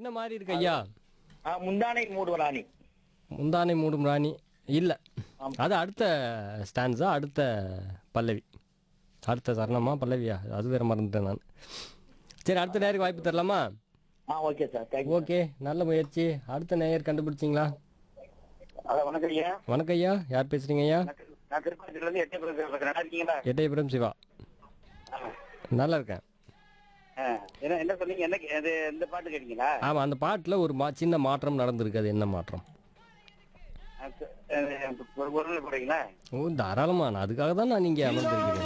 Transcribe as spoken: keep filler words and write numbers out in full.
என்ன மாதிரி இருக்கு ஐயா? ஆ, முந்தானை மூடு ராணி. முந்தானை மூடும் ராணி இல்லை, ஆமா. அது அடுத்த ஸ்டான்ஸா, அடுத்த பல்லவி, அடுத்த சரணமா பல்லவியா, அது வேற மறந்துட்டேன் நான். சரி, அடுத்த நேருக்கு வாய்ப்பு தரலாமா? ஆ, ஓகே சார், தேங்க்யூ. ஓகே, நல்ல முயற்சி. அடுத்த நேயர் கண்டுபிடிச்சிங்களா? அதான் வணக்கம் ஐயா. வணக்கம் ஐயா, யார் பேசுறீங்க ஐயா? நான் திரு- நான் திருப்பதியில இருந்து எட்டயபுரம் பேசுறேன். நல்லா இருக்கீங்களா? எட்டயபுரம் சிவா. ஆ. நல்லா இருக்கேன். ஆ, என்ன என்ன சொன்னீங்க? என்ன கே- இது இந்த பாட்டு கேட்டீங்களா? ஆமாம், அந்த பாட்டில் ஒரு மா சின்ன மாற்றம் நடந்திருக்கு. அது என்ன மாற்றம்? ஆ, ச- ஆ, ஒரு ஒரு நாள் போடுறீங்களா? ஓ, தாராளமா, நான் அதுக்காக தான் நான் இங்கே அமர்ந்திருக்கிறேன்.